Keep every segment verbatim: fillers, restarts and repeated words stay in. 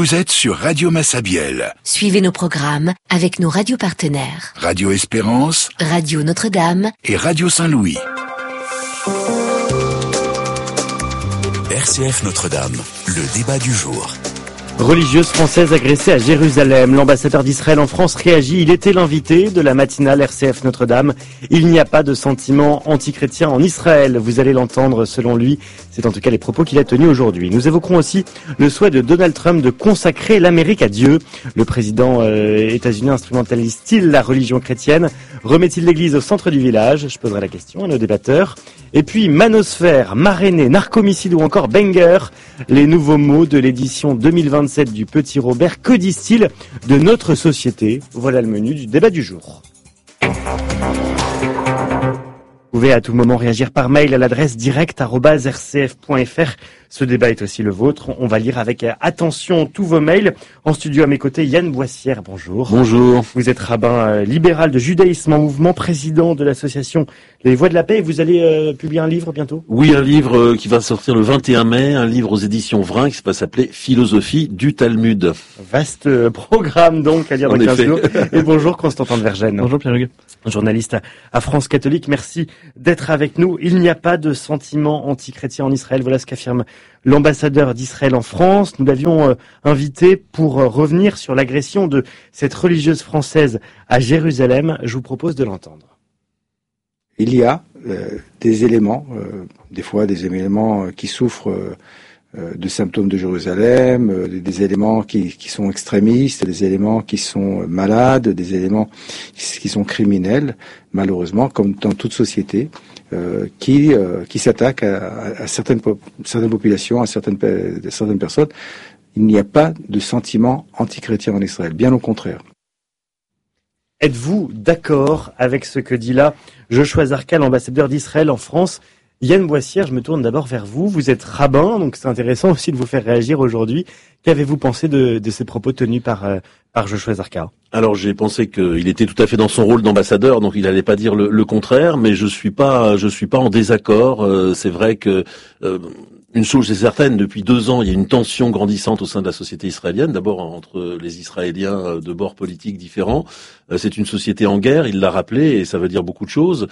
Vous êtes sur Radio Massabielle. Suivez nos programmes avec nos radios partenaires. Radio Espérance, Radio Notre-Dame et Radio Saint-Louis. R C F Notre-Dame, le débat du jour. Religieuse française agressée à Jérusalem. L'ambassadeur d'Israël en France réagit. Il était l'invité de la matinale R C F Notre-Dame. Il n'y a pas de sentiment antichrétien en Israël. Vous allez l'entendre selon lui. C'est en tout cas les propos qu'il a tenus aujourd'hui. Nous évoquerons aussi le souhait de Donald Trump de consacrer l'Amérique à Dieu. Le président euh, états-unien instrumentalise-t-il la religion chrétienne? Remet-il l'église au centre du village? Je poserai la question à nos débatteurs. Et puis manosphère, marénée, narcomicide ou encore banger, les nouveaux mots de l'édition deux mille vingt-sept du Petit Robert. Que disent-ils de notre société? Voilà le menu du débat du jour. Vous pouvez à tout moment réagir par mail à l'adresse direct arobase r c f point f r. Ce débat est aussi le vôtre. On va lire avec attention tous vos mails. En studio à mes côtés, Yann Boissière, bonjour. Bonjour. Vous êtes rabbin libéral de judaïsme en mouvement, président de l'association Les Voix de la Paix. Et vous allez euh, publier un livre bientôt? Oui, un livre euh, qui va sortir le vingt et un mai, un livre aux éditions Vrin qui va s'appeler Philosophie du Talmud. Vaste euh, programme donc à lire dans quinze effet. jours. Et bonjour Constantin de Vergennes. Bonjour Pierre-Hugues. Journaliste à France Catholique, merci d'être avec nous. Il n'y a pas de sentiment antichrétien en Israël, voilà ce qu'affirme l'ambassadeur d'Israël en France. Nous l'avions euh, invité pour euh, revenir sur l'agression de cette religieuse française à Jérusalem. Je vous propose de l'entendre. Il y a euh, des éléments, euh, des fois des éléments qui souffrent euh, de symptômes de Jérusalem, euh, des éléments qui, qui sont extrémistes, des éléments qui sont malades, des éléments qui sont criminels, malheureusement, comme dans toute société, euh, qui euh, qui s'attaquent à, à certaines certaines populations, à certaines certaines personnes. Il n'y a pas de sentiment antichrétien en Israël, bien au contraire. Êtes-vous d'accord avec ce que dit là Joshua Zarka, l'ambassadeur d'Israël en France? Yann Boissière, je me tourne d'abord vers vous. Vous êtes rabbin, donc c'est intéressant aussi de vous faire réagir aujourd'hui. Qu'avez-vous pensé de, de ces propos tenus par, euh, par Joshua Zarka? Alors j'ai pensé qu'il était tout à fait dans son rôle d'ambassadeur, donc il n'allait pas dire le, le contraire, mais je suis pas, je suis pas en désaccord. Euh, c'est vrai que euh, une chose est certaine, depuis deux ans, il y a une tension grandissante au sein de la société israélienne, d'abord entre les Israéliens de bords politiques différents. Euh, c'est une société en guerre, il l'a rappelé, et ça veut dire beaucoup de choses.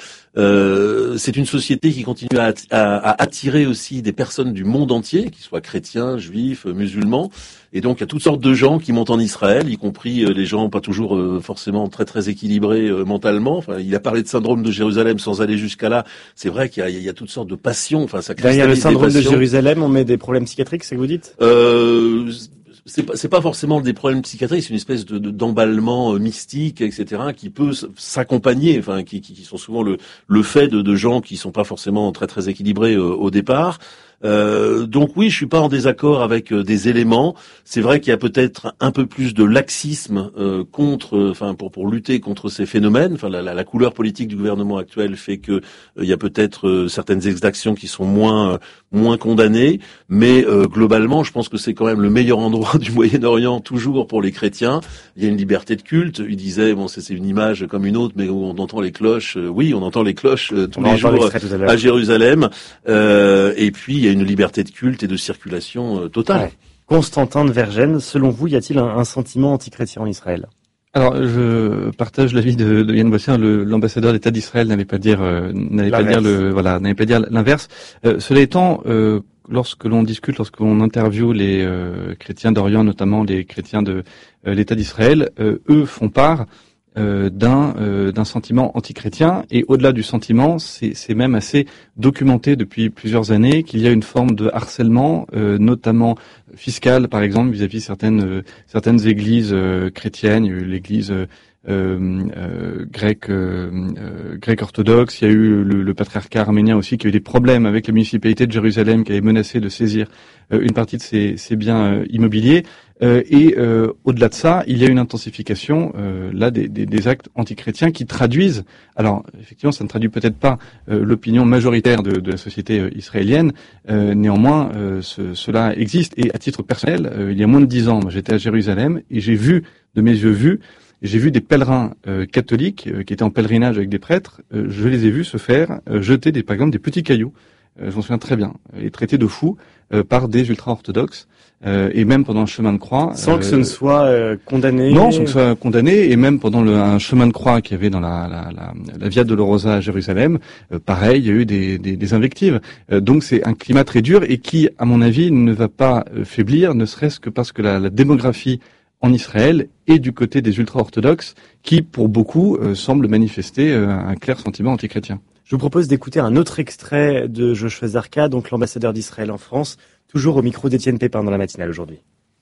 Euh, c'est une société qui continue à, à, à attirer aussi des personnes du monde entier, qu'ils soient chrétiens, juifs, musulmans. Et donc il y a toutes sortes de gens qui montent en Israël, y compris les gens pas toujours euh, forcément très très équilibrés euh, mentalement. Enfin, il a parlé de syndrome de Jérusalem sans aller jusqu'à là. C'est vrai qu'il y a, il y a toutes sortes de passions. Enfin, ça cristallise. Derrière le syndrome de Jérusalem, on met des problèmes psychiatriques, c'est ce que vous dites? euh, c'est pas, c'est pas forcément des problèmes psychiatriques, c'est une espèce de, de d'emballement euh, mystique, et cetera, qui peut s'accompagner, enfin, qui, qui, qui sont souvent le, le fait de, de gens qui sont pas forcément très très équilibrés euh, au départ. Euh, donc oui, je suis pas en désaccord avec euh, des éléments. C'est vrai qu'il y a peut-être un peu plus de laxisme euh, contre, euh, enfin pour pour lutter contre ces phénomènes. Enfin la, la, la couleur politique du gouvernement actuel fait que euh, il y a peut-être euh, certaines exactions qui sont moins euh, moins condamnées, mais euh, globalement, je pense que c'est quand même le meilleur endroit du Moyen-Orient toujours pour les chrétiens. Il y a une liberté de culte. Il disait bon, c'est, c'est une image comme une autre, mais on entend les cloches. Euh, oui, on entend les cloches euh, tous on les jours à, à Jérusalem. Euh, et puis il y a une liberté de culte et de circulation euh, totale. Ouais. Constantin de Vergennes, selon vous, y a-t-il un, un sentiment antichrétien en Israël? Alors, je partage l'avis de, de Yann Boissière. Le, l'ambassadeur d'État d'Israël n'allait pas dire, euh, n'allait pas dire le, voilà, n'allait pas dire l'inverse. Euh, cela étant, euh, lorsque l'on discute, lorsque l'on interviewe les euh, chrétiens d'Orient, notamment les chrétiens de euh, l'État d'Israël, euh, eux font part Euh, d'un euh, d'un sentiment antichrétien, et au-delà du sentiment, c'est, c'est même assez documenté depuis plusieurs années qu'il y a une forme de harcèlement, euh, notamment fiscal, par exemple, vis-à-vis certaines euh, certaines églises euh, chrétiennes. Il y a eu l'église euh, euh, grecque euh, euh, grecque orthodoxe. Il y a eu le, le patriarcat arménien aussi qui a eu des problèmes avec la municipalité de Jérusalem, qui avait menacé de saisir euh, une partie de ses, ses biens euh, immobiliers. Euh, et euh, au-delà de ça, il y a une intensification euh, là des, des, des actes antichrétiens qui traduisent. Alors effectivement, ça ne traduit peut-être pas euh, l'opinion majoritaire de, de la société euh, israélienne. Euh, néanmoins, euh, ce, cela existe. Et à titre personnel, euh, il y a moins de dix ans, moi, j'étais à Jérusalem et j'ai vu, de mes yeux vus, j'ai vu des pèlerins euh, catholiques euh, qui étaient en pèlerinage avec des prêtres. Euh, je les ai vus se faire euh, jeter des, par exemple, des petits cailloux. Euh, je m'en souviens très bien. Et traités de fous. euh, par des ultra-orthodoxes. Euh, et même pendant le chemin de croix. Sans euh, que ce ne soit euh, condamné. Non, sans que ce soit condamné. Et même pendant le, un chemin de croix qu'il y avait dans la, la, la, la Via Dolorosa à Jérusalem, euh, pareil, il y a eu des, des, des invectives. Euh, donc c'est un climat très dur et qui, à mon avis, ne va pas euh, faiblir, ne serait-ce que parce que la, la démographie en Israël est du côté des ultra-orthodoxes qui, pour beaucoup, euh, semblent manifester euh, un clair sentiment antichrétien. Je vous propose d'écouter un autre extrait de Joshua Zarka, donc l'ambassadeur d'Israël en France, toujours au micro d'Étienne Pépin dans la matinale aujourd'hui.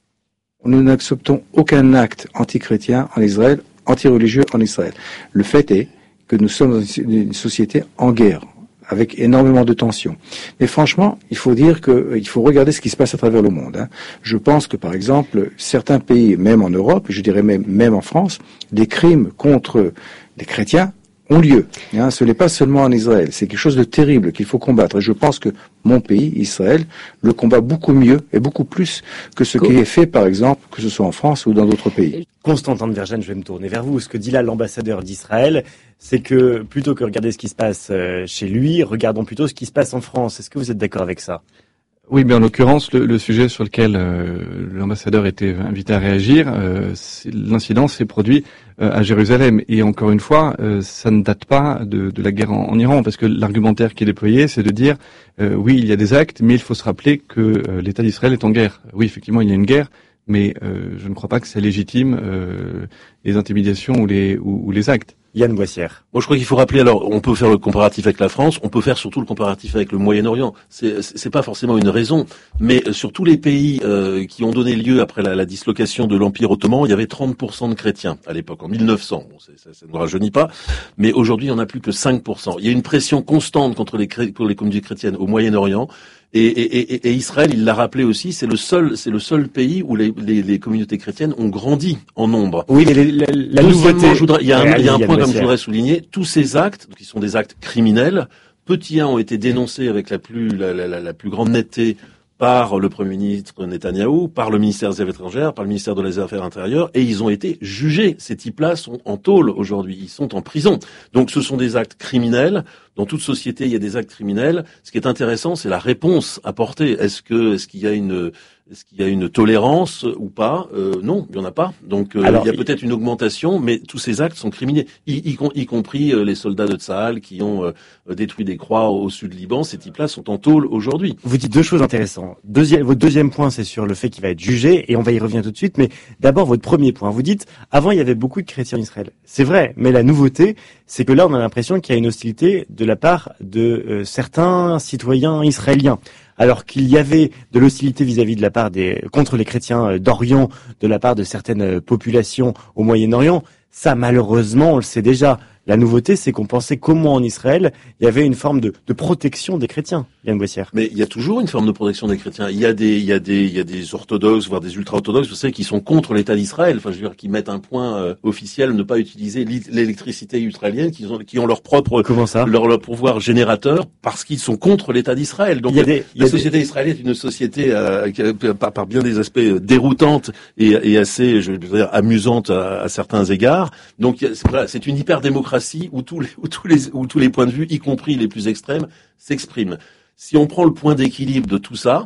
Nous n'acceptons aucun acte antichrétien en Israël, anti-religieux en Israël. Le fait est que nous sommes une société en guerre, avec énormément de tensions. Mais franchement, il faut dire que il faut regarder ce qui se passe à travers le monde. Hein. Je pense que, par exemple, certains pays, même en Europe, je dirais même, même en France, des crimes contre les chrétiens ont lieu. Hein, ce n'est pas seulement en Israël. C'est quelque chose de terrible qu'il faut combattre. Et je pense que mon pays, Israël, le combat beaucoup mieux et beaucoup plus que ce qui est fait, par exemple, que ce soit en France ou dans d'autres pays. Constantin de Vergennes, je vais me tourner vers vous. Ce que dit là l'ambassadeur d'Israël, c'est que plutôt que regarder ce qui se passe chez lui, regardons plutôt ce qui se passe en France. Est-ce que vous êtes d'accord avec ça ? Oui, mais en l'occurrence, le, le sujet sur lequel euh, l'ambassadeur était invité à réagir, euh, l'incident s'est produit euh, à Jérusalem. Et encore une fois, euh, ça ne date pas de, de la guerre en, en Iran, parce que l'argumentaire qui est déployé, c'est de dire, euh, oui, il y a des actes, mais il faut se rappeler que euh, l'État d'Israël est en guerre. Oui, effectivement, il y a une guerre, mais euh, je ne crois pas que ça légitime euh, les intimidations ou les, ou, ou les actes. Yann Boissière. Moi, je crois qu'il faut rappeler, alors, on peut faire le comparatif avec la France, on peut faire surtout le comparatif avec le Moyen-Orient. C'est, c'est pas forcément une raison, mais sur tous les pays euh, qui ont donné lieu après la, la dislocation de l'Empire ottoman, il y avait trente pour cent de chrétiens à l'époque, en mille neuf cents. Bon, c'est, ça, ça ne rajeunit pas, mais aujourd'hui, il n'y en a plus que cinq pour cent. Il y a une pression constante contre les, pour les communautés chrétiennes au Moyen-Orient. Et, et, et, et Israël, il l'a rappelé aussi, c'est le seul, c'est le seul pays où les, les, les communautés chrétiennes ont grandi en nombre. Oui, mais les, la, la nouveauté. Je voudrais, il y a un, il y a un point comme je Boissière. voudrais souligner. Tous ces actes, qui sont des actes criminels, petits uns ont été dénoncés avec la plus, la, la, la, la plus grande netteté par le Premier ministre Netanyahou, par le ministère des Affaires étrangères, par le ministère des Affaires intérieures, et ils ont été jugés. Ces types-là sont en tôle aujourd'hui, ils sont en prison. Donc ce sont des actes criminels. Dans toute société, il y a des actes criminels. Ce qui est intéressant, c'est la réponse apportée. Est-ce que, est-ce qu'il y a une, est-ce qu'il y a une tolérance ou pas ? euh, Non, il y en a pas. Donc euh, Alors, il y a peut-être une augmentation, mais tous ces actes sont criminels, y, y, y compris euh, les soldats de Tsahal qui ont euh, détruit des croix au, au sud Liban. Ces types-là sont en tôle aujourd'hui. Vous dites deux choses intéressantes. Deuxième, votre deuxième point, c'est sur le fait qu'il va être jugé, et on va y revenir tout de suite. Mais d'abord, votre premier point. Vous dites, avant, il y avait beaucoup de chrétiens en Israël. C'est vrai, mais la nouveauté, c'est que là, on a l'impression qu'il y a une hostilité de la part de euh, certains citoyens israéliens. Alors qu'il y avait de l'hostilité vis-à-vis de la part des contre les chrétiens d'Orient, de la part de certaines populations au Moyen-Orient, ça malheureusement on le sait déjà. La nouveauté, c'est qu'on pensait qu'au moins en Israël, il y avait une forme de, de protection des chrétiens. Yann Boissière. Mais il y a toujours une forme de protection des chrétiens. Il y a des, il y a des, il y a des orthodoxes, voire des ultra-orthodoxes, vous savez, qui sont contre l'État d'Israël. Enfin, je veux dire, qui mettent un point euh, officiel, ne pas utiliser l'électricité israélienne, qui ont, qui ont leur propre, Comment ça leur, leur pouvoir générateur, parce qu'ils sont contre l'État d'Israël. Donc, il y a des, il y a la société des... israélienne est une société euh, qui, par, par bien des aspects déroutante et, et assez, je veux dire, amusante à, à certains égards. Donc, voilà, c'est une hyper-démocratie où tous les Où tous les où tous les points de vue, y compris les plus extrêmes, s'expriment. Si on prend le point d'équilibre de tout ça,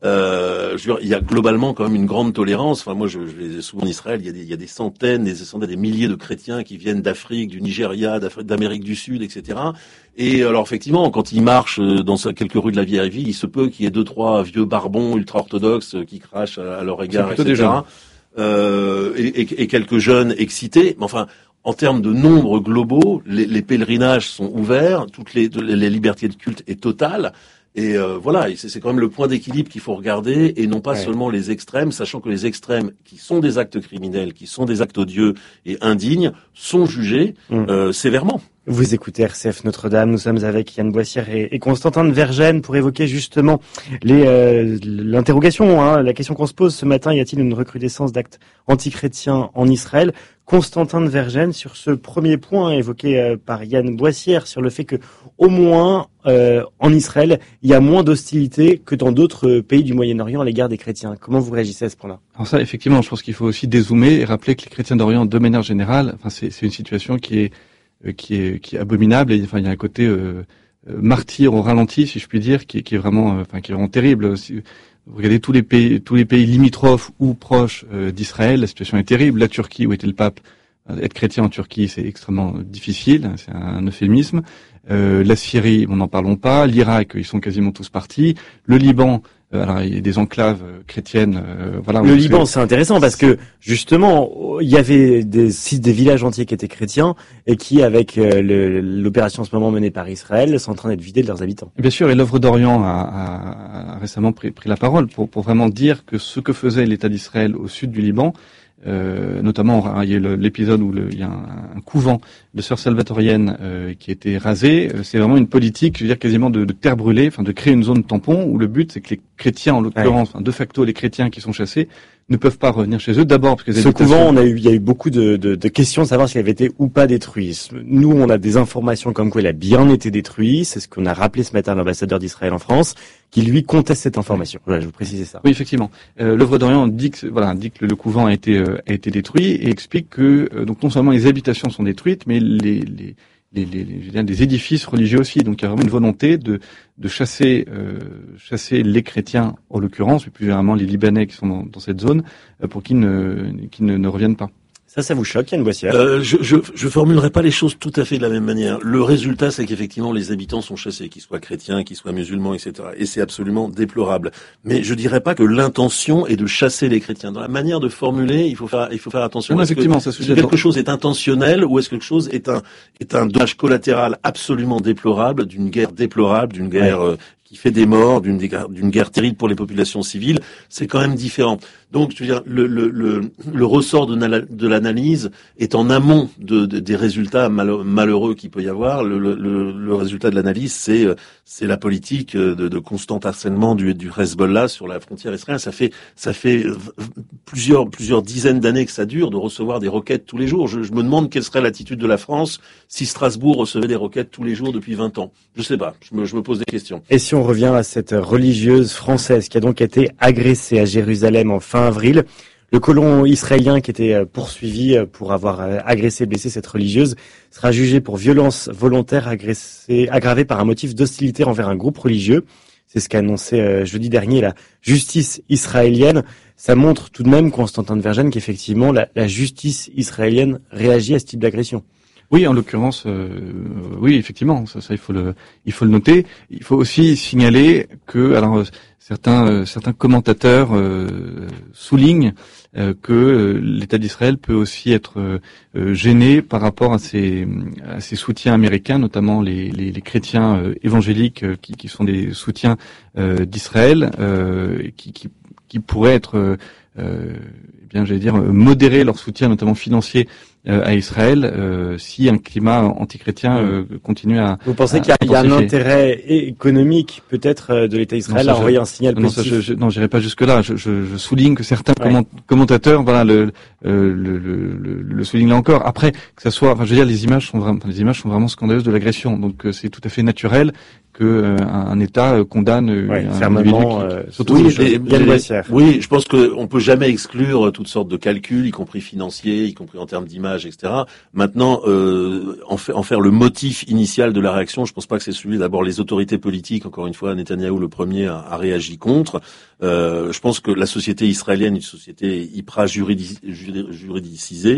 euh, je veux dire, il y a globalement quand même une grande tolérance. Enfin, moi, je, je vais souvent en Israël, il y a des il y a des centaines, des centaines, des milliers de chrétiens qui viennent d'Afrique, du Nigeria, d'Amérique du Sud, et cetera. Et alors, effectivement, quand ils marchent dans quelques rues de la vieille ville, il se peut qu'il y ait deux trois vieux barbons ultra-orthodoxes qui crachent à, à leur égard, et cetera. Euh, et, et, et quelques jeunes excités. Mais enfin. En termes de nombres globaux, les, les pèlerinages sont ouverts, toutes les, les libertés de culte est totale. Et euh, voilà, c'est, c'est quand même le point d'équilibre qu'il faut regarder, et non pas ouais. seulement les extrêmes, sachant que les extrêmes, qui sont des actes criminels, qui sont des actes odieux et indignes, sont jugés mmh. euh, sévèrement. Vous écoutez R C F Notre-Dame, nous sommes avec Yann Boissière et, et Constantin de Vergennes pour évoquer justement les, euh, l'interrogation, hein, la question qu'on se pose ce matin, y a-t-il une recrudescence d'actes antichrétiens en Israël ? Constantin de Vergennes, sur ce premier point évoqué euh, par Yann Boissière, sur le fait que au moins euh, en Israël, il y a moins d'hostilité que dans d'autres pays du Moyen-Orient à l'égard des chrétiens. Comment vous réagissez à ce point-là ? Alors ça, effectivement, je pense qu'il faut aussi dézoomer et rappeler que les chrétiens d'Orient, de manière générale, enfin, c'est, c'est une situation qui est qui est qui est abominable, et enfin il y a un côté euh, martyr au ralenti, si je puis dire, qui, qui est vraiment euh, enfin qui est vraiment terrible. vous regardez tous les pays, tous les pays limitrophes ou proches euh, d'Israël, la situation est terrible. La Turquie, où était le pape, être chrétien en Turquie, c'est extrêmement difficile, c'est un euphémisme. Euh, la Syrie, bon, n'en parlons pas. L'Irak, ils sont quasiment tous partis. Le Liban, euh, alors il y a des enclaves euh, chrétiennes. Euh, voilà. Le Liban, c'est intéressant parce que justement, il y avait des, des villages entiers qui étaient chrétiens et qui, avec euh, le, l'opération en ce moment menée par Israël, sont en train d'être vidés de leurs habitants. Bien sûr, et l'œuvre d'Orient a, a, a récemment pris, pris la parole pour, pour vraiment dire que ce que faisait l'État d'Israël au sud du Liban, Euh, notamment il y a le, l'épisode où le, il y a un, un couvent de sœurs salvatoriennes euh, qui a été rasé. C'est vraiment une politique, je veux dire quasiment de, de terre brûlée, enfin de créer une zone tampon où le but c'est que les chrétiens, en l'occurrence, ouais. enfin, de facto les chrétiens qui sont chassés, ne peuvent pas revenir chez eux. D'abord parce que ce couvent, on a eu, il y a eu beaucoup de, de, de questions de savoir s'il avait été ou pas détruit. Nous, on a des informations comme quoi il a bien été détruit. C'est ce qu'on a rappelé ce matin à l'ambassadeur d'Israël en France, qui lui conteste cette information. Voilà, je vous préciser ça. Oui, effectivement. Euh, L'œuvre d'Orient dit que voilà, dit que le, le couvent a été euh, a été détruit et explique que euh, donc non seulement les habitations sont détruites, mais les les les, les, les je veux dire, des édifices religieux aussi. Donc il y a vraiment une volonté de de chasser euh, chasser les chrétiens en l'occurrence, mais plus généralement les Libanais qui sont dans, dans cette zone, euh, pour qu'ils ne qu'ils ne, ne reviennent pas. Ça, ça vous choque, Yann Boissière? euh, je, je, je formulerai pas les choses tout à fait de la même manière. Le résultat, c'est qu'effectivement, les habitants sont chassés, qu'ils soient chrétiens, qu'ils soient musulmans, et cetera. Et c'est absolument déplorable. Mais je dirais pas que l'intention est de chasser les chrétiens. Dans la manière de formuler, il faut faire, il faut faire attention. Non, est-ce effectivement, que, ça est-ce que quelque chose est intentionnel ou est-ce que quelque chose est un, est un dommage collatéral absolument déplorable d'une guerre déplorable, d'une guerre ouais. euh, qui fait des morts, d'une, d'une guerre terrible pour les populations civiles, c'est quand même différent. Donc, je veux dire, le, le, le, le ressort de, de l'analyse est en amont de, de, des résultats malheureux qu'il peut y avoir. Le, le, le résultat de l'analyse, c'est, c'est la politique de, de constant harcèlement du, du Hezbollah sur la frontière israélienne. Ça fait, ça fait plusieurs, plusieurs dizaines d'années que ça dure de recevoir des roquettes tous les jours. Je, je me demande quelle serait l'attitude de la France si Strasbourg recevait des roquettes tous les jours depuis vingt ans. Je sais pas. Je me, je me pose des questions. Et si on revient à cette religieuse française qui a donc été agressée à Jérusalem en fin avril, le colon israélien qui était poursuivi pour avoir agressé et blessé cette religieuse sera jugé pour violence volontaire agressée, aggravée par un motif d'hostilité envers un groupe religieux. C'est ce qu'a annoncé jeudi dernier la justice israélienne. Ça montre tout de même, Constantin de Vergennes, qu'effectivement la, la justice israélienne réagit à ce type d'agression. Oui, en l'occurrence, euh, oui, effectivement, ça, ça, il faut le, il faut le noter. Il faut aussi signaler que, alors, euh, certains, euh, certains commentateurs euh, soulignent euh, que euh, l'État d'Israël peut aussi être euh, gêné par rapport à ses, à ses soutiens américains, notamment les, les, les chrétiens euh, évangéliques euh, qui, qui sont des soutiens euh, d'Israël, euh, qui, qui, qui pourraient être, euh, euh, eh bien, j'allais dire, modérer leur soutien, notamment financier, à Israël, euh, si un climat antichrétien euh, continue à... Vous pensez à, qu'il y a, y a un intérêt économique, peut-être, de l'État d'Israël non, à envoyer je, un signal non, positif? Ça, je, je, non, j'irai pas jusque-là. Je, je, je souligne que certains ouais. comment, commentateurs, voilà, le, euh, le, le, le, le soulignent là encore. Après, que ça soit, enfin, je veux dire, les images sont vraiment, les images sont vraiment scandaleuses de l'agression. Donc, euh, c'est tout à fait naturel que euh, un, un État euh, condamne ouais, un fermement. Qui, euh, surtout oui, les, les, les, oui, je pense qu'on peut jamais exclure toutes sortes de calculs, y compris financiers, y compris en termes d'image, et cetera. Maintenant, euh, en, fait, en faire le motif initial de la réaction, je pense pas que c'est celui d'abord les autorités politiques. Encore une fois, Netanyahou le premier a, a réagi contre. Euh, je pense que la société israélienne, une société hyper juridic, juridicisée,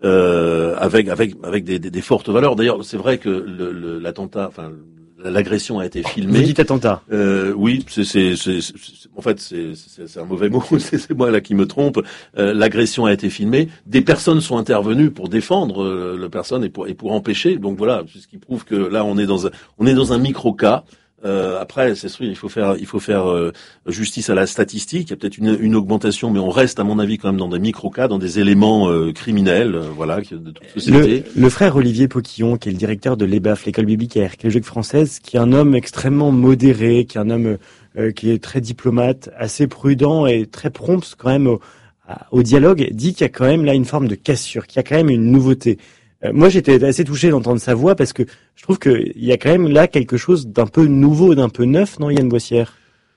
euh, avec avec avec des, des, des fortes valeurs. D'ailleurs, c'est vrai que le, le, l'attentat, enfin. L'agression a été filmée. Vous dites attentat. Euh, oui, c'est, c'est, c'est, c'est, en fait, c'est, c'est, c'est un mauvais mot. c'est, c'est moi là qui me trompe. Euh, l'agression a été filmée. Des personnes sont intervenues pour défendre euh, la personne et pour et pour empêcher. Donc voilà, c'est ce qui prouve que là, on est dans un, on est dans un micro cas. Euh, après, c'est sûr, il faut faire, il faut faire euh, justice à la statistique. Il y a peut-être une, une augmentation, mais on reste, à mon avis, quand même dans des micro-cas, dans des éléments euh, criminels, euh, voilà, de toute société. Le, le frère Olivier Poquillon, qui est le directeur de l'E B A F, l'école biblique et archéologique française, qui est un homme extrêmement modéré, qui est un homme euh, qui est très diplomate, assez prudent et très prompt quand même au, au dialogue, dit qu'il y a quand même là une forme de cassure, qu'il y a quand même une nouveauté. Moi, j'étais assez touché d'entendre sa voix parce que je trouve qu'il y a quand même là quelque chose d'un peu nouveau, d'un peu neuf, non, Yann Boissière?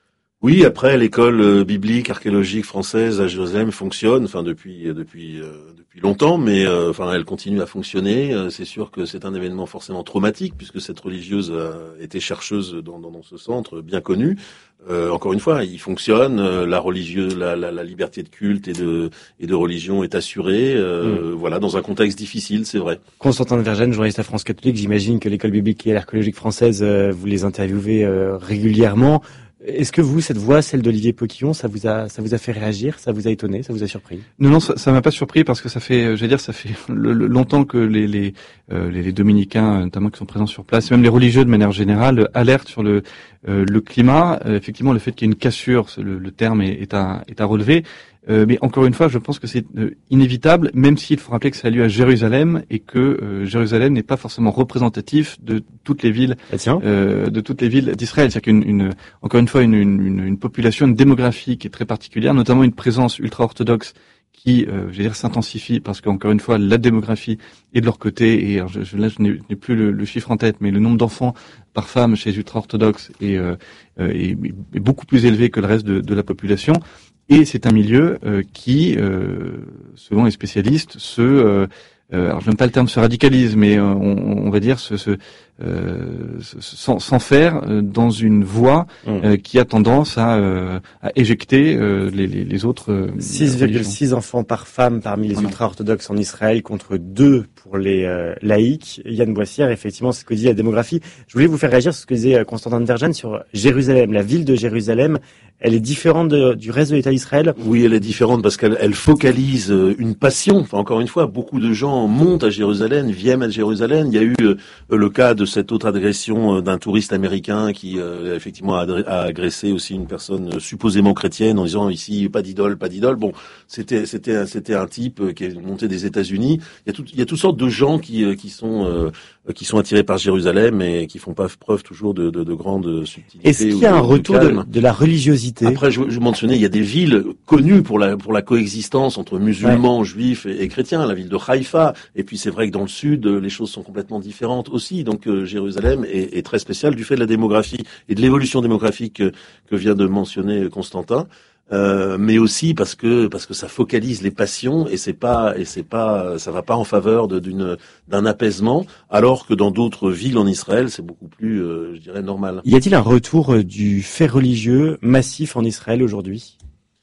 Oui, après l'école euh, biblique archéologique française à Jérusalem fonctionne, enfin depuis depuis euh, depuis longtemps, mais euh, enfin elle continue à fonctionner. Euh, c'est sûr que c'est un événement forcément traumatique puisque cette religieuse a été chercheuse dans dans, dans ce centre bien connu. Euh, encore une fois, il fonctionne. Euh, la religieuse, la, la, la liberté de culte et de et de religion est assurée. Euh, mmh. Voilà, dans un contexte difficile, c'est vrai. Constantin de Vergennes, journaliste à France Catholique, j'imagine que l'école biblique et archéologique française, euh, vous les interviewez euh, régulièrement. Est-ce que vous, cette voix, celle d'Olivier Poquillon, ça vous a, ça vous a fait réagir, ça vous a étonné, ça vous a surpris? Non, non, ça, ça m'a pas surpris parce que ça fait, j'allais dire, ça fait le, le, longtemps que les les, euh, les les dominicains, notamment qui sont présents sur place, même les religieux de manière générale, alertent sur le euh, le climat. Euh, effectivement, le fait qu'il y ait une cassure, le, le terme est, est à est à relever. Euh, mais encore une fois, je pense que c'est euh, inévitable, même s'il faut rappeler que ça a lieu à Jérusalem et que euh, Jérusalem n'est pas forcément représentatif de toutes les villes, euh, de toutes les villes d'Israël. C'est-à-dire qu'une, une, encore une fois, une, une, une population, une démographie qui est très particulière, notamment une présence ultra-orthodoxe qui, euh, je veux dire, s'intensifie parce qu'encore une fois, la démographie est de leur côté. Et alors, je, je, là, je n'ai, je n'ai plus le, le chiffre en tête, mais le nombre d'enfants par femme chez les ultra-orthodoxes est, euh, est, est beaucoup plus élevé que le reste de, de la population. Et c'est un milieu euh, qui, euh, selon les spécialistes, se, euh, euh, alors j'aime pas le terme se radicalise, mais euh, on, on va dire se, se, euh, s'en, s'en faire euh, dans une voie euh, qui a tendance à, euh, à éjecter euh, les, les, les autres. Euh, six virgule six enfants par femme parmi les voilà. ultra-orthodoxes en Israël contre deux pour les euh, laïcs. Yann Boissière, effectivement, c'est ce que dit la démographie. Je voulais vous faire réagir sur ce que disait Constantin de Vergennes sur Jérusalem, la ville de Jérusalem. Elle est différente de, du reste de l'État d'Israël? Oui, elle est différente parce qu'elle elle focalise une passion. Enfin, encore une fois, beaucoup de gens montent à Jérusalem, viennent à Jérusalem. Il y a eu euh, le cas de cette autre agression d'un touriste américain qui, euh, effectivement, a, a agressé aussi une personne supposément chrétienne en disant ici pas d'idole, pas d'idole. Bon, c'était c'était c'était un type qui est monté des États-Unis. Il y a tout, il y a toutes sortes de gens qui qui sont euh, qui sont attirés par Jérusalem et qui font pas preuve toujours de, de, de grande subtilité. Est-ce qu'il y a un retour de, de la religiosité? Après, je, je mentionnais, il y a des villes connues pour la pour la coexistence entre musulmans, ouais. juifs et, et chrétiens. La ville de Haïfa. Et puis c'est vrai que dans le sud, les choses sont complètement différentes aussi. Donc euh, Jérusalem est, est très spéciale du fait de la démographie et de l'évolution démographique que, que vient de mentionner Constantin. Euh, mais aussi parce que parce que ça focalise les passions et c'est pas et c'est pas ça va pas en faveur de, d'une d'un apaisement, alors que dans d'autres villes en Israël c'est beaucoup plus euh, je dirais normal. Y a-t-il un retour du fait religieux massif en Israël aujourd'hui?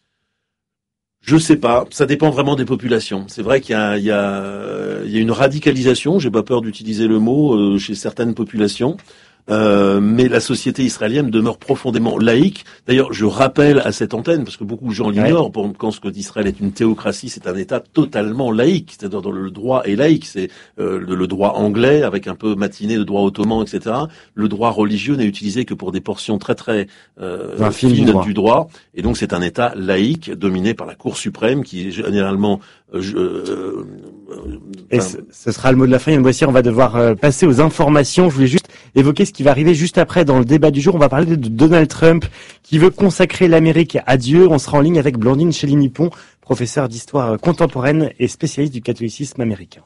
Je sais pas, ça dépend vraiment des populations. C'est vrai qu'il y a il y a il y a une radicalisation, j'ai pas peur d'utiliser le mot, euh, chez certaines populations. Euh, mais la société israélienne demeure profondément laïque. D'ailleurs, je rappelle à cette antenne, parce que beaucoup de gens l'ignorent, ouais. quand ce que d'Israël est une théocratie, c'est un État totalement laïque. C'est-à-dire dans le droit est laïque. C'est euh, le, le droit anglais, avec un peu matiné de droit ottoman, et cetera. Le droit religieux n'est utilisé que pour des portions très très euh, fines du droit. du droit. Et donc c'est un État laïque, dominé par la Cour suprême, qui est généralement... Euh, euh, Et ce, ce sera le mot de la fin, Yann Boissière. On va devoir euh, passer aux informations. Je voulais juste évoquer ce qui va arriver juste après dans le débat du jour. On va parler de Donald Trump qui veut consacrer l'Amérique à Dieu. On sera en ligne avec Blandine Chély-Nippon, professeure d'histoire contemporaine et spécialiste du catholicisme américain.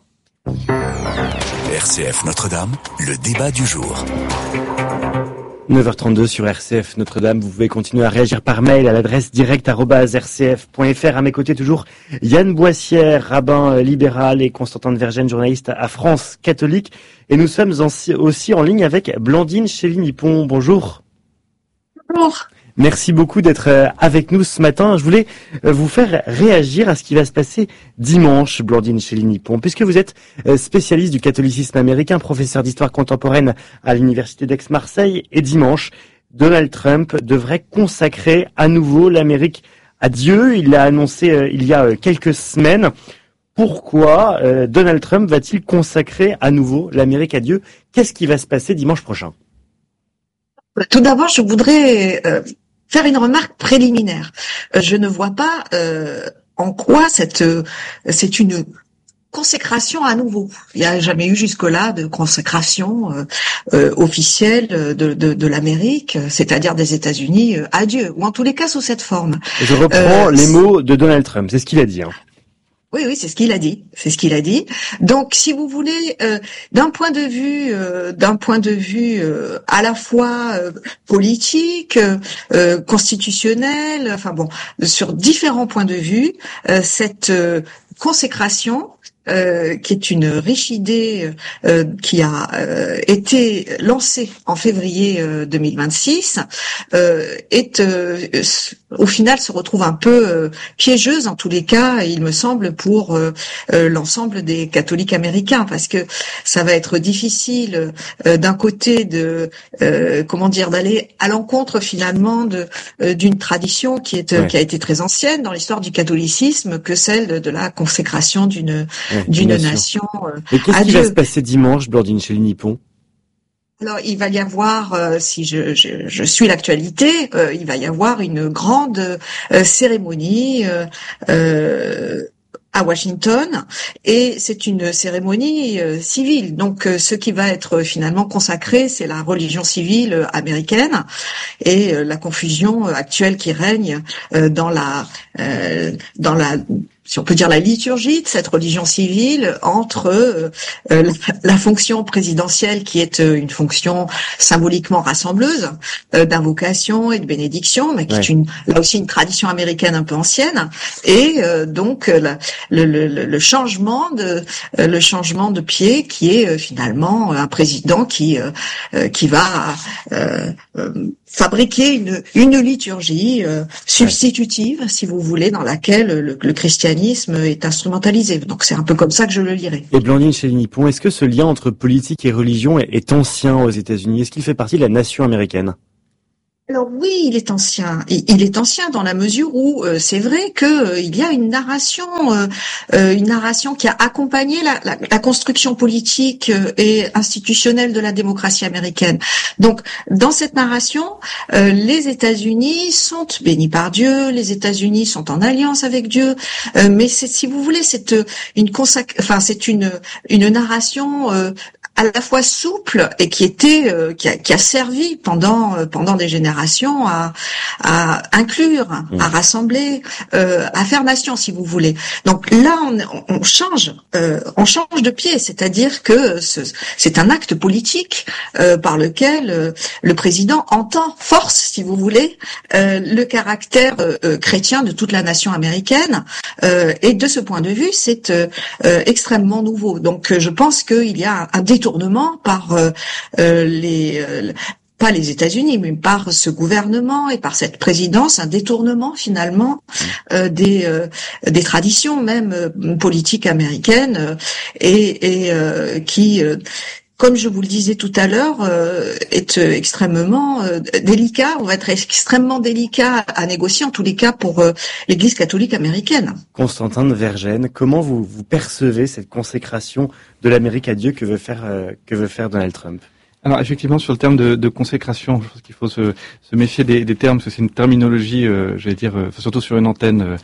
R C F Notre-Dame, le débat du jour. neuf heures trente-deux sur R C F Notre-Dame. Vous pouvez continuer à réagir par mail à l'adresse direct arobase r c f point f r. À mes côtés toujours Yann Boissière, rabbin libéral, et Constantin de Vergennes, journaliste à France Catholique. Et nous sommes aussi en ligne avec Blandine Chély-Nippon. Bonjour. Bonjour. Merci beaucoup d'être avec nous ce matin. Je voulais vous faire réagir à ce qui va se passer dimanche, Blandine Chély-Nippon, puisque vous êtes spécialiste du catholicisme américain, professeur d'histoire contemporaine à l'université d'Aix-Marseille. Et dimanche, Donald Trump devrait consacrer à nouveau l'Amérique à Dieu. Il l'a annoncé euh, il y a quelques semaines. Pourquoi euh, Donald Trump va-t-il consacrer à nouveau l'Amérique à Dieu? Qu'est-ce qui va se passer dimanche prochain? Tout d'abord, je voudrais euh, faire une remarque préliminaire. Euh, je ne vois pas euh, en quoi cette euh, c'est une consécration à nouveau. Il n'y a jamais eu jusque-là de consécration euh, euh, officielle de, de, de l'Amérique, c'est-à-dire des États-Unis, euh, à Dieu, ou en tous les cas sous cette forme. Je reprends euh, les mots de Donald Trump, c'est ce qu'il a dit. Hein. Oui, oui, c'est ce qu'il a dit. C'est ce qu'il a dit. Donc, si vous voulez, euh, d'un point de vue, euh, d'un point de vue euh, à la fois euh, politique, euh, constitutionnel, enfin bon, sur différents points de vue, euh, cette euh, consécration. Euh, qui est une riche idée euh, qui a euh, été lancée en février euh, deux mille vingt-six, euh, est euh, au final se retrouve un peu euh, piégeuse en tous les cas, il me semble, pour euh, euh, l'ensemble des catholiques américains, parce que ça va être difficile euh, d'un côté de euh, comment dire d'aller à l'encontre finalement de euh, d'une tradition qui est ouais. qui a été très ancienne dans l'histoire du catholicisme, que celle de, de la consécration d'une Ouais, d'une nation. Euh, Et qu'est-ce qui Dieu. va se passer dimanche, Blandine Chély-Nippon? Alors, il va y avoir, euh, si je, je, je suis l'actualité, euh, il va y avoir une grande euh, cérémonie euh, euh, à Washington, et c'est une cérémonie euh, civile. Donc, euh, ce qui va être finalement consacré, c'est la religion civile américaine et euh, la confusion actuelle qui règne euh, dans la euh, dans la si on peut dire la liturgie de cette religion civile entre euh, la, la fonction présidentielle qui est euh, une fonction symboliquement rassembleuse euh, d'invocation et de bénédiction, mais qui ouais. est une là aussi une tradition américaine un peu ancienne, et euh, donc la, le, le, le changement de euh, le changement de pied qui est euh, finalement un président qui euh, euh, qui va euh, euh, fabriquer une une liturgie euh, substitutive, ouais. si vous voulez, dans laquelle le, le christianisme est instrumentalisé. Donc c'est un peu comme ça que je le lirai. Et Blandine Chély-Nippon, est-ce que ce lien entre politique et religion est, est ancien aux États-Unis? Est-ce qu'il fait partie de la nation américaine? Alors oui, il est ancien. Il est ancien dans la mesure où euh, c'est vrai que euh, il y a une narration, euh, euh, une narration qui a accompagné la, la, la construction politique euh, et institutionnelle de la démocratie américaine. Donc, dans cette narration, euh, les États-Unis sont bénis par Dieu, les États-Unis sont en alliance avec Dieu, euh, mais c'est, si vous voulez, c'est euh, une consac- enfin c'est une une narration euh, à la fois souple et qui était euh, qui, a, qui a servi pendant euh, pendant des générations à à inclure, mmh. à rassembler, euh, à faire nation, si vous voulez. Donc là, on, on change, euh, on change de pied, c'est-à-dire que ce, c'est un acte politique euh, par lequel euh, le président entend, force, si vous voulez, euh, le caractère euh, chrétien de toute la nation américaine. Euh, et de ce point de vue, c'est euh, euh, extrêmement nouveau. Donc, euh, je pense qu'il y a un, un détournement par euh, euh, les euh, pas les États-Unis, mais par ce gouvernement et par cette présidence, un détournement finalement euh, des euh, des traditions même euh, politiques américaines euh, et, et euh, qui euh, comme je vous le disais tout à l'heure, euh, est euh, extrêmement euh, délicat, on va être extrêmement délicat à négocier, en tous les cas pour euh, l'Église catholique américaine. Constantin de Vergennes, comment vous, vous percevez cette consécration de l'Amérique à Dieu que veut faire, euh, que veut faire Donald Trump ? Alors effectivement, sur le terme de, de consécration, je pense qu'il faut se, se méfier des, des termes, parce que c'est une terminologie, euh, j'allais dire, euh, surtout sur une antenne euh,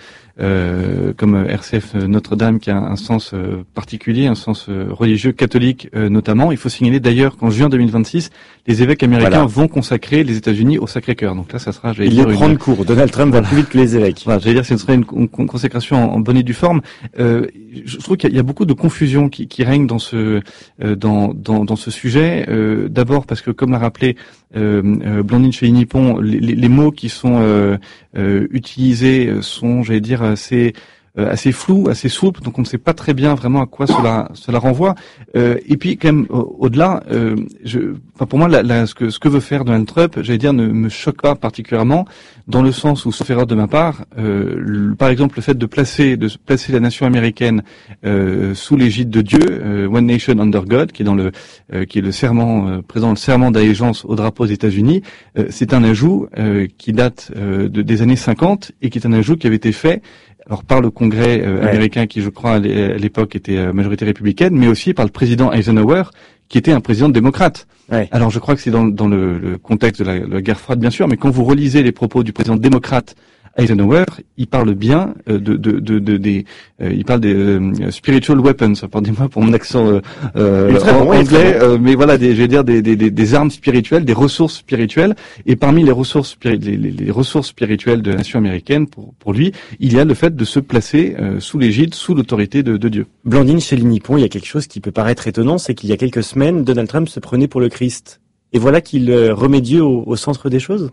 euh, comme R C F Notre-Dame, qui a un, un sens euh, particulier, un sens euh, religieux, catholique euh, notamment. Il faut signaler d'ailleurs qu'en juin deux mille vingt-six, les évêques américains voilà. vont consacrer les États-Unis au Sacré-Cœur. Donc là, ça sera, j'allais Il dire, les prend de court. Donald Trump va plus vite que les évêques. Voilà, j'allais dire, ce serait une, une consécration en, en bonne et due forme. Euh, je trouve qu'il y a, il y a beaucoup de confusion qui, qui règne dans ce euh, dans, dans dans ce sujet. Euh, D'abord parce que, comme l'a rappelé euh, euh, Blandine Chély-Nippon, les, les, les mots qui sont euh, euh, utilisés sont, j'allais dire, assez euh, assez flous, assez souples, donc on ne sait pas très bien vraiment à quoi cela cela renvoie. Euh, et puis, quand même, au, au-delà, euh, je, enfin pour moi, la, la, ce que ce que veut faire Donald Trump, j'allais dire, ne me choque pas particulièrement, dans le sens où, sauf erreur de ma part, euh, le, par exemple, le fait de placer de placer la nation américaine euh, sous l'égide de Dieu, euh, One Nation Under God, qui est dans le euh, qui est le serment euh, présent le serment d'allégeance au drapeau des États-Unis, euh, c'est un ajout euh, qui date euh, de, des années cinquante et qui est un ajout qui avait été fait alors par le Congrès euh, ouais. américain, qui je crois à l'époque était euh, majorité républicaine, mais aussi par le président Eisenhower, qui était un président démocrate. Ouais. Alors je crois que c'est dans, dans le, le contexte de la, la guerre froide, bien sûr, mais quand vous relisez les propos du président démocrate Eisenhower, il parle bien euh, de, de, de, de des, euh, il parle des euh, spiritual weapons. Pardonnez-moi pour mon accent euh, euh, en, bon, anglais, euh, mais voilà, des, je vais dire des, des, des, des armes spirituelles, des ressources spirituelles. Et parmi les ressources, les, les, les ressources spirituelles de la nation américaine, pour, pour lui, il y a le fait de se placer euh, sous l'égide, sous l'autorité de, de Dieu. Blandine Chély-Nippon, il y a quelque chose qui peut paraître étonnant, c'est qu'il y a quelques semaines, Donald Trump se prenait pour le Christ. Et voilà qu'il euh, remet Dieu au, au centre des choses.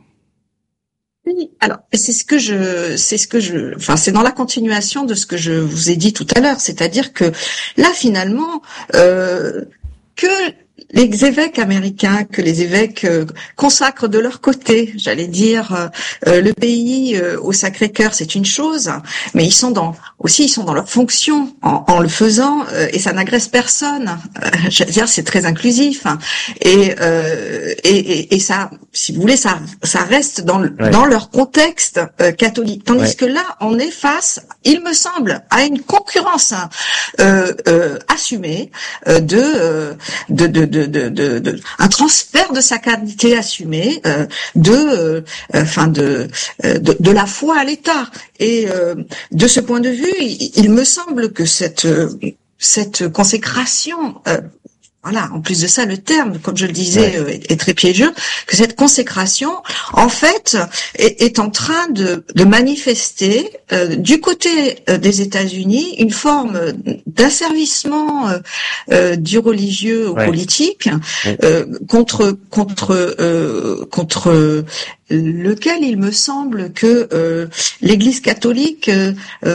Oui, alors c'est ce que je, c'est ce que je, enfin c'est dans la continuation de ce que je vous ai dit tout à l'heure, c'est-à-dire que là finalement euh, que les évêques américains, que les évêques euh, consacrent de leur côté, j'allais dire, euh, euh, le pays euh, au Sacré-Cœur, c'est une chose, mais ils sont dans aussi ils sont dans leur fonction en, en le faisant euh, et ça n'agresse personne. Euh, je veux dire, c'est très inclusif hein, et, euh, et, et et ça, si vous voulez, ça ça reste dans le, ouais. dans leur contexte euh, catholique. Tandis ouais. que là, on est face, il me semble, à une concurrence hein, euh, euh, assumée euh, de, euh, de de De, de, de, de, un transfert de sacralité assumé, euh, de, enfin euh, de, de, de la foi à l'État. Et euh, de ce point de vue, il, il me semble que cette, cette consécration, euh, voilà, en plus de ça, le terme, comme je le disais, ouais. est, est très piégeux, que cette consécration, en fait, est, est en train de, de manifester euh, du côté euh, des États-Unis une forme d'asservissement euh, euh, du religieux au ouais. politique ouais. euh, contre contre euh, contre lequel il me semble que euh, l'Église catholique euh,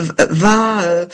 va euh,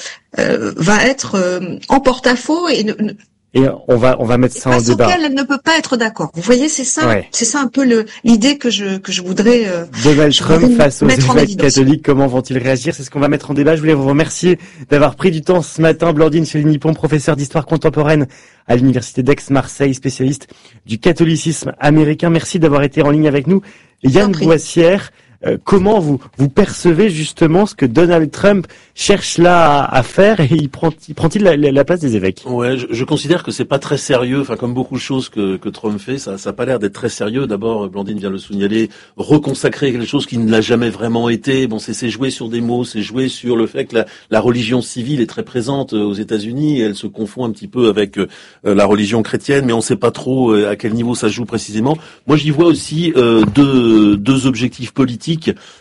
va être euh, en porte-à-faux et ne, Et on va on va mettre ça en débat. Elle ne peut pas être d'accord. Vous voyez, c'est ça, ouais. c'est ça un peu le l'idée que je que je voudrais. Euh, Donald je Trump voudrais face aux évêques catholiques, comment vont-ils réagir? C'est ce qu'on va mettre en débat. Je voulais vous remercier d'avoir pris du temps ce matin, Blandine Chély-Nippon, professeure d'histoire contemporaine à l'université d'Aix-Marseille, spécialiste du catholicisme américain. Merci d'avoir été en ligne avec nous. Yann Boissière. Euh, comment vous vous percevez justement ce que Donald Trump cherche là à, à faire et il prend il prend-il la, la place des évêques? Ouais, je, je considère que c'est pas très sérieux. Enfin, comme beaucoup de choses que, que Trump fait, ça ça a pas l'air d'être très sérieux. D'abord, Blandine vient de le signaler, reconsacrer quelque chose qui ne l'a jamais vraiment été. Bon, c'est c'est jouer sur des mots, c'est jouer sur le fait que la, la religion civile est très présente aux États-Unis. Et elle se confond un petit peu avec euh, la religion chrétienne, mais on sait pas trop euh, à quel niveau ça se joue précisément. Moi, j'y vois aussi euh, deux deux objectifs politiques.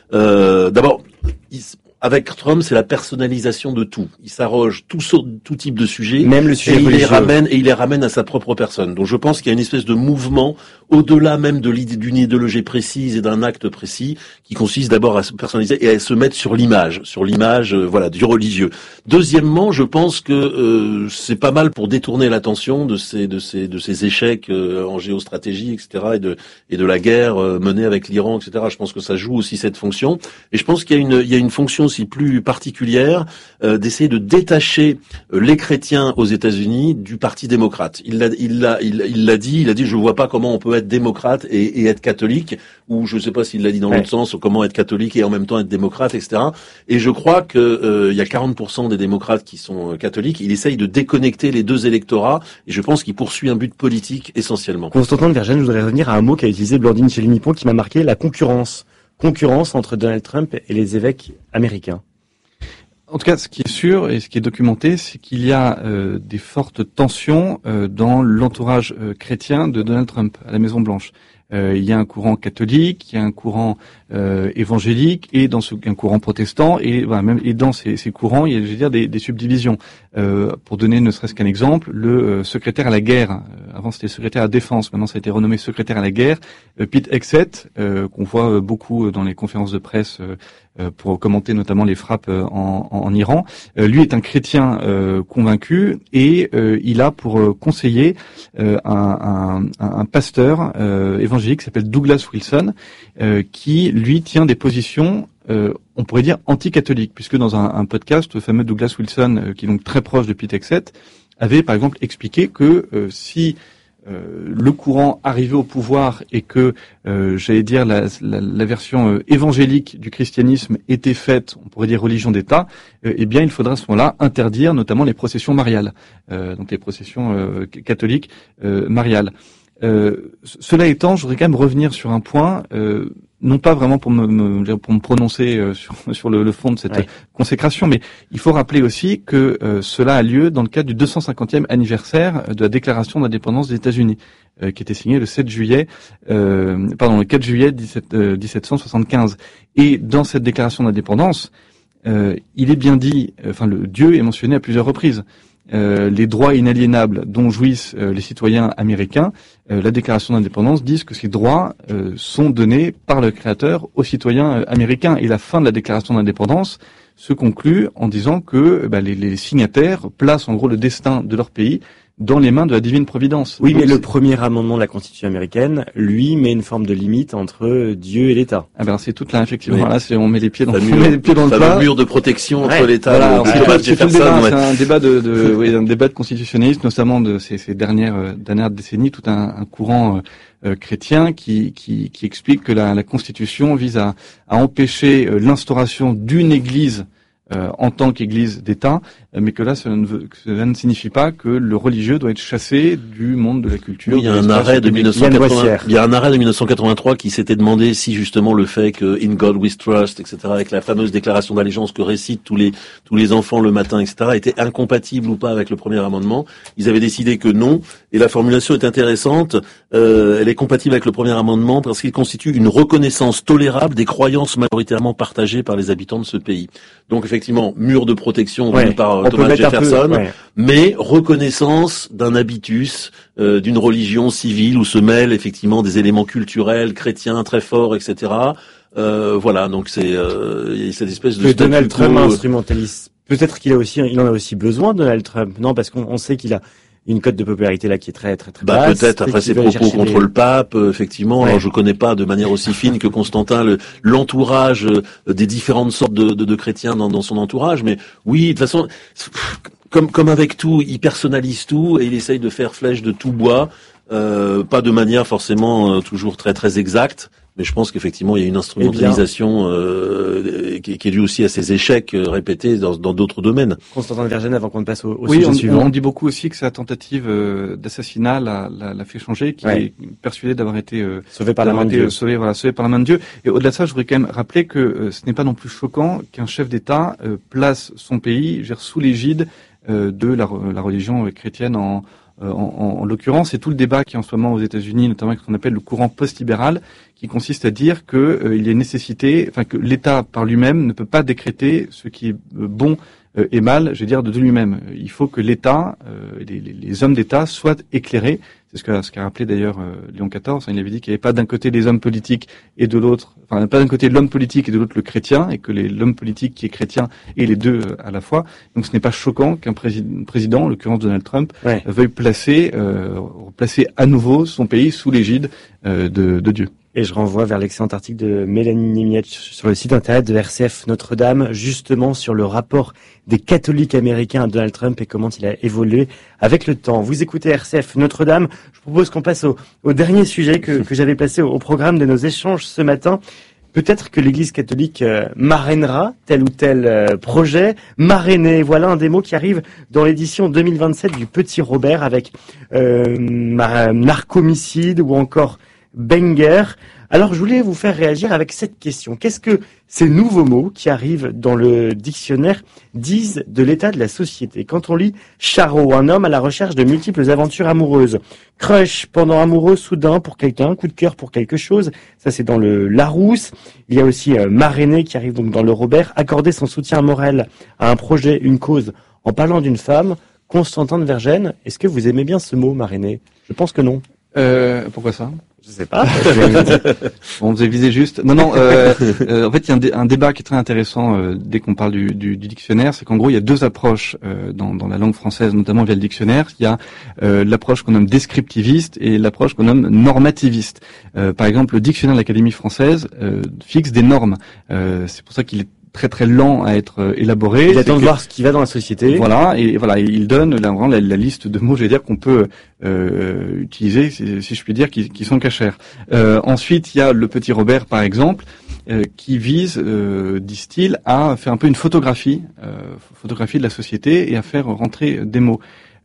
Euh, d'abord, il, avec Trump, c'est la personnalisation de tout. Il s'arroge tout, tout type de sujets, même le sujet et il les religieux. ramène et il les ramène à sa propre personne. Donc, je pense qu'il y a une espèce de mouvement au-delà même de l'idée d'une idéologie précise et d'un acte précis, qui consiste d'abord à se personnaliser et à se mettre sur l'image, sur l'image, euh, voilà, du religieux. Deuxièmement, je pense que euh, c'est pas mal pour détourner l'attention de ces, de ces, de ces échecs euh, en géostratégie, et cetera, et de et de la guerre euh, menée avec l'Iran, et cetera. Je pense que ça joue aussi cette fonction. Et je pense qu'il y a une, il y a une fonction aussi plus particulière euh, d'essayer de détacher euh, les chrétiens aux États-Unis du Parti démocrate. Il l'a, il l'a, il, il l'a dit. Il a dit, je vois pas comment on peut être démocrate et, et être catholique, ou je sais pas s'il l'a dit dans ouais. l'autre sens, comment être catholique et en même temps être démocrate, et cetera. Et je crois que euh, il y a quarante pour cent des démocrates qui sont euh, catholiques. Il essaye de déconnecter les deux électorats, et je pense qu'il poursuit un but politique essentiellement. Constantin de Vergennes, je voudrais revenir à un mot qu'a utilisé Blandine Chély-Nippon qui m'a marqué, la concurrence. Concurrence entre Donald Trump et les évêques américains. En tout cas, ce qui est sûr et ce qui est documenté, c'est qu'il y a euh, des fortes tensions euh, dans l'entourage euh, chrétien de Donald Trump à la Maison-Blanche. Euh, il y a un courant catholique, il y a un courant euh, évangélique et dans ce, un courant protestant et voilà, même et dans ces, ces courants, il y a, je veux dire, des, des subdivisions. Euh, pour donner ne serait-ce qu'un exemple, le euh, secrétaire à la guerre, euh, avant c'était secrétaire à la défense, maintenant ça a été renommé secrétaire à la guerre, euh, Pete Hegseth, euh, qu'on voit euh, beaucoup dans les conférences de presse euh, euh, pour commenter notamment les frappes euh, en, en, en Iran. Euh, lui est un chrétien euh, convaincu et euh, il a pour euh, conseiller euh, un, un, un pasteur euh, évangélique qui s'appelle Douglas Wilson, euh, qui lui tient des positions, euh, on pourrait dire anti-catholiques, puisque dans un, un podcast, le fameux Douglas Wilson, euh, qui est donc très proche de Pete Hegseth, avait par exemple expliqué que euh, si euh, le courant arrivait au pouvoir et que, euh, j'allais dire, la, la, la version euh, évangélique du christianisme était faite, on pourrait dire religion d'État, euh, eh bien il faudra à ce moment-là interdire notamment les processions mariales, euh, donc les processions euh, catholiques euh, mariales. Euh, cela étant, je voudrais quand même revenir sur un point, euh, non pas vraiment pour me, me pour me prononcer euh, sur, sur le, le fond de cette ouais. consécration, mais il faut rappeler aussi que euh, cela a lieu dans le cadre du deux cent cinquantième anniversaire de la Déclaration d'indépendance des États-Unis, euh, qui était signée le sept juillet, euh, pardon, le quatre juillet dix-sept cent soixante-quinze. Et dans cette Déclaration d'indépendance, euh, il est bien dit, enfin, le Dieu est mentionné à plusieurs reprises. Euh, les droits inaliénables dont jouissent euh, les citoyens américains, euh, la Déclaration d'indépendance dit que ces droits euh, sont donnés par le Créateur aux citoyens euh, américains. Et la fin de la Déclaration d'indépendance se conclut en disant que bah, les, les signataires placent en gros le destin de leur pays dans les mains de la divine providence. Oui, Donc, mais le premier amendement de la Constitution américaine, lui, met une forme de limite entre Dieu et l'État. Ah ben c'est toute là, effectivement. Oui. Là, c'est on met les pieds dans, le on met les pieds dans le plat. mur de protection entre ouais. l'État voilà, et le c'est, Thomas c'est, tout le Jefferson. débat, Ouais. c'est un débat de, de oui, un débat de constitutionnalisme, notamment de ces, ces dernières euh, dernières décennies, tout un, un courant euh, euh, chrétien qui, qui qui explique que la, la Constitution vise à, à empêcher euh, l'instauration d'une Église Euh, en tant qu'Église d'État, euh, mais que là, cela ne, veut, que cela ne signifie pas que le religieux doit être chassé du monde de la culture. Oui, il y a un arrêt de mille neuf cent quatre-vingts, il y a un arrêt de mille neuf cent quatre-vingt-trois qui s'était demandé si justement le fait que In God We Trust, et cetera, avec la fameuse déclaration d'allégeance que récitent tous les tous les enfants le matin, et cetera, était incompatible ou pas avec le premier amendement. Ils avaient décidé que non, et la formulation est intéressante. Euh, elle est compatible avec le premier amendement parce qu'il constitue une reconnaissance tolérable des croyances majoritairement partagées par les habitants de ce pays. Donc effectivement, mur de protection ouais, par Thomas Jefferson, peu, ouais. mais reconnaissance d'un habitus, euh, d'une religion civile où se mêlent effectivement des éléments culturels, chrétiens très forts, et cetera. Euh, voilà, donc c'est euh, cette espèce de que Donald Trump quo, instrumentalise. Peut-être qu'il a aussi, il en a aussi besoin, Donald Trump. Non, parce qu'on on sait qu'il a une cote de popularité là qui est très très très bah, basse. Peut-être après ses propos contre des... le pape, euh, effectivement. Ouais. Alors je connais pas de manière aussi fine que Constantin le, l'entourage euh, des différentes sortes de, de, de chrétiens dans, dans son entourage, mais oui, de toute façon, comme comme avec tout, il personnalise tout et il essaye de faire flèche de tout bois, euh, pas de manière forcément euh, toujours très très exacte. Mais je pense qu'effectivement, il y a une instrumentalisation euh, qui, qui est due aussi à ces échecs euh, répétés dans, dans d'autres domaines. Constantin de Vergennes, avant qu'on ne passe au, au oui, sujet on, suivant. on dit beaucoup aussi que sa tentative euh, d'assassinat l'a, l'a, l'a fait changer, qu'il ouais. est persuadé d'avoir été euh, sauvé par la main de Dieu. Sauvé, voilà, sauvé par la main de Dieu. Et au-delà de ça, je voudrais quand même rappeler que euh, ce n'est pas non plus choquant qu'un chef d'État euh, place son pays gère sous l'égide euh, de la, la religion chrétienne en En, en, en l'occurrence, c'est tout le débat qui est en ce moment aux États-Unis, notamment avec ce qu'on appelle le courant post-libéral, qui consiste à dire que euh, il est nécessité, enfin que l'État par lui-même ne peut pas décréter ce qui est bon euh, et mal, je veux dire, de, de lui-même. Il faut que l'État, euh, les, les, les hommes d'État soient éclairés. C'est ce qu'a, ce qu'a rappelé d'ailleurs euh, Léon quatorze. Il avait dit qu'il n'y avait pas d'un côté les hommes politiques et de l'autre, enfin pas d'un côté l'homme politique et de l'autre le chrétien, et que les, l'homme politique qui est chrétien et les deux euh, à la fois. Donc ce n'est pas choquant qu'un président, président en l'occurrence Donald Trump, ouais. euh, veuille placer, euh, placer à nouveau son pays sous l'égide euh, de, de Dieu. Et je renvoie vers l'excellent article de Mélanie Nimiet sur le site internet de R C F Notre-Dame, justement sur le rapport des catholiques américains à Donald Trump et comment il a évolué avec le temps. Vous écoutez R C F Notre-Dame. Je propose qu'on passe au, au dernier sujet que, que j'avais placé au, au programme de nos échanges ce matin. Peut-être que l'Église catholique euh, marrainera tel ou tel euh, projet. Marrainer, voilà un des mots qui arrive dans l'édition deux mille vingt-sept du Petit Robert avec euh, narcomicide ou encore banger. Alors je voulais vous faire réagir avec cette question. Qu'est-ce que ces nouveaux mots qui arrivent dans le dictionnaire disent de l'état de la société? Quand on lit charreau, un homme à la recherche de multiples aventures amoureuses. Crush, pendant amoureux soudain pour quelqu'un, coup de cœur pour quelque chose. Ça c'est dans le Larousse. Il y a aussi euh, marrainer qui arrive donc dans le Robert. Accorder son soutien moral à un projet, une cause en parlant d'une femme. Constantin de Vergennes, est-ce que vous aimez bien ce mot marrainer? Je pense que non. Euh, pourquoi ça? Je sais pas. On vous a visé juste. Non, non. Euh, euh, en fait, il y a un, dé- un débat qui est très intéressant euh, dès qu'on parle du, du, du dictionnaire, c'est qu'en gros, il y a deux approches euh, dans, dans la langue française, notamment via le dictionnaire. Il y a euh, l'approche qu'on nomme descriptiviste et l'approche qu'on nomme normativiste. Euh, par exemple, le dictionnaire de l'Académie française euh, fixe des normes. Euh, c'est pour ça qu'il est très très lent à être euh, élaboré. Il attend de voir ce qui va dans la société. Voilà, et voilà, il donne là, vraiment la, la liste de mots, je vais dire, qu'on peut euh, utiliser, si, si je puis dire, qui, qui sont cachers. Euh, ensuite, il y a le Petit Robert, par exemple, euh, qui vise, euh, disent-ils, à faire un peu une photographie, euh, photographie de la société et à faire rentrer des mots.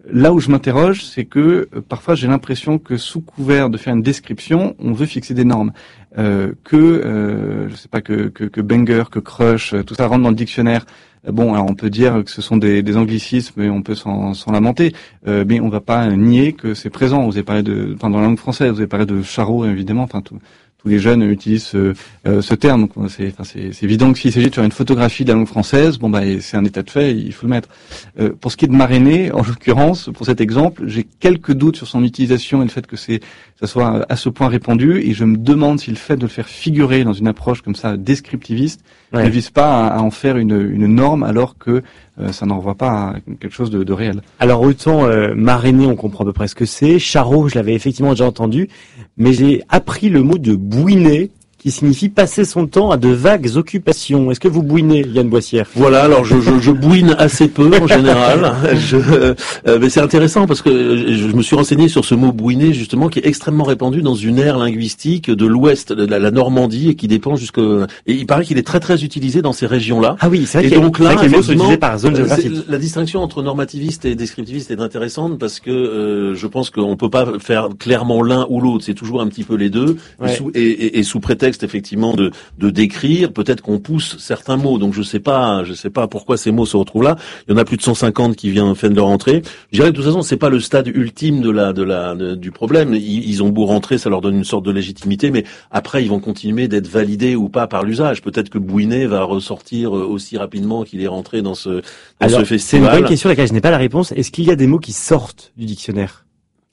Là où je m'interroge, c'est que euh, parfois j'ai l'impression que sous couvert de faire une description, on veut fixer des normes. Euh, que, euh, je sais pas, que, que, que banger, que crush, tout ça rentre dans le dictionnaire. Bon, alors on peut dire que ce sont des, des anglicismes et on peut s'en, s'en lamenter, euh, mais on va pas nier que c'est présent. Vous avez parlé de, enfin dans la langue française, vous avez parlé de charreau évidemment. Enfin tout, tous les jeunes utilisent ce, euh, ce terme. Donc c'est, enfin c'est, c'est évident que s'il s'agit de faire une photographie de la langue française, bon bah c'est un état de fait, il faut le mettre. Euh, pour ce qui est de marrainer, en l'occurrence, pour cet exemple, j'ai quelques doutes sur son utilisation et le fait que c'est, ça soit à ce point répandu. Et je me demande si le fait de le faire figurer dans une approche comme ça descriptiviste ouais. ne vise pas à, à en faire une, une norme, alors que euh, ça n'en renvoie pas à quelque chose de, de réel. Alors autant euh, marrainer, on comprend à peu près ce que c'est. Charreau, je l'avais effectivement déjà entendu, mais j'ai appris le mot de bouiner, qui signifie passer son temps à de vagues occupations. Est-ce que vous bouinez, Yann Boissière? Voilà, alors je, je, je bouine assez peu en général. Je, euh, mais c'est intéressant parce que je, je me suis renseigné sur ce mot bouiner justement, qui est extrêmement répandu dans une aire linguistique de l'Ouest, de la, la Normandie, et qui dépend jusque. Et il paraît qu'il est très très utilisé dans ces régions-là. Ah oui, c'est vrai. Et qu'il donc y a, là, c'est vrai qu'il y a par zone géographique. La distinction entre normativiste et descriptiviste est intéressante parce que euh, je pense qu'on peut pas faire clairement l'un ou l'autre. C'est toujours un petit peu les deux. Ouais. Et, sous, et, et, et sous prétexte effectivement de de décrire, peut-être qu'on pousse certains mots. Donc je sais pas, je sais pas pourquoi ces mots se retrouvent là. Il y en a plus de cent cinquante qui viennent de leur entrée. Je dirais que de toute façon, c'est pas le stade ultime de la de la de, du problème. Ils, ils ont beau rentrer, ça leur donne une sorte de légitimité, mais après ils vont continuer d'être validés ou pas par l'usage. Peut-être que bouiner va ressortir aussi rapidement qu'il est rentré dans ce dans Alors, ce festival. C'est une bonne question à laquelle je n'ai pas la réponse. Est-ce qu'il y a des mots qui sortent du dictionnaire?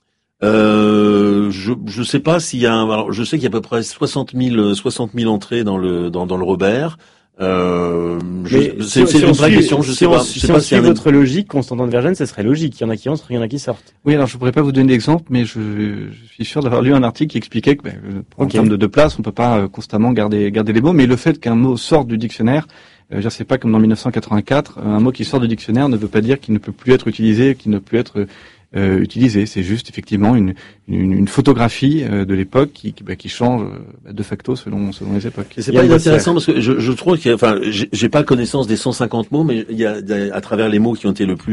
Euh, je je sais pas s'il y a un, alors je sais qu'il y a à peu près soixante mille entrées dans le dans dans le Robert. Euh, je, c'est, si, c'est si une vraie suit, question. Je si sais on, pas. Si je sais on pas suit si votre un... logique, Constantin de Vergennes, ce serait logique. Il y en a qui entrent, il y en a qui sortent. Oui, alors je pourrais pas vous donner d'exemple, mais je, je suis sûr d'avoir lu un article qui expliquait que, ben, en okay. termes de, de place, on peut pas euh, constamment garder garder les mots, mais le fait qu'un mot sorte du dictionnaire, euh, je sais pas, comme dans mille neuf cent quatre-vingt-quatre, un mot qui sort du dictionnaire ne veut pas dire qu'il ne peut plus être utilisé, qu'il ne peut plus être Euh, utilisé. C'est juste effectivement une, une, une photographie euh, de l'époque qui, qui, bah, qui change euh, de facto selon selon les époques. Et c'est pas inintéressant parce que je, je trouve qu'il y a, enfin, j'ai, j'ai pas connaissance des cent cinquante mots, mais il y a, à travers les mots qui ont été le plus